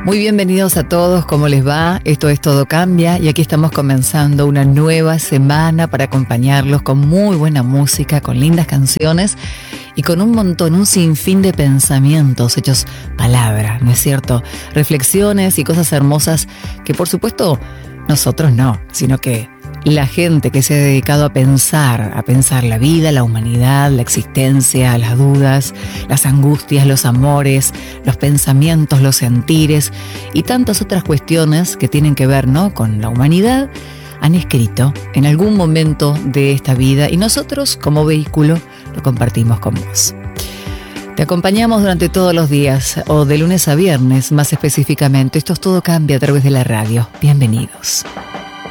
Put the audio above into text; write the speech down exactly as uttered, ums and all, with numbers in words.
Muy bienvenidos a todos, ¿cómo les va? Esto es Todo Cambia y aquí estamos comenzando una nueva semana para acompañarlos con muy buena música, con lindas canciones y con un montón, un sinfín de pensamientos hechos palabra, ¿no es cierto? Reflexiones y cosas hermosas que por supuesto nosotros no, sino que la gente que se ha dedicado a pensar, a pensar la vida, la humanidad, la existencia, las dudas, las angustias, los amores, los pensamientos, los sentires y tantas otras cuestiones que tienen que ver, ¿no?, con la humanidad, han escrito en algún momento de esta vida y nosotros como vehículo lo compartimos con vos. Te acompañamos durante todos los días o de lunes a viernes más específicamente. Esto es Todo Cambia a través de la radio. Bienvenidos.